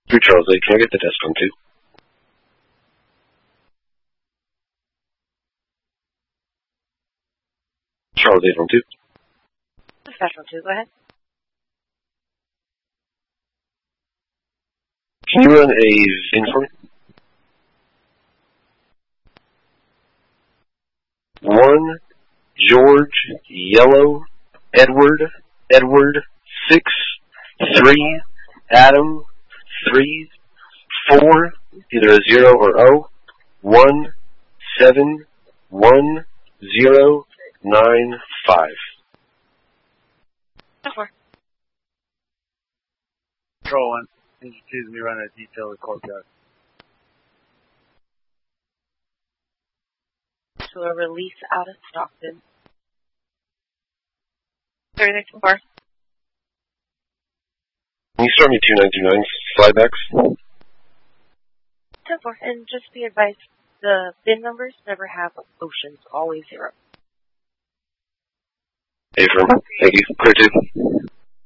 Through Charles 8, can I get the desk on 2? Charles 8 on 2. Dispatch on 2, go ahead. Can you run a VIN for me? 1 George Yellow Edward 6 3 Adam 3 4 either a 0 or O 1 7 1 0 9 5. 4. Control 1. Engine 2 is me running a detail with courtyard. To a release out of Stockton. 36 4. Can you start me 2929 slidebacks? 10-4. And just be advised, the VIN numbers never have oceans, always 0. Affirm. Thank you. Clear 2.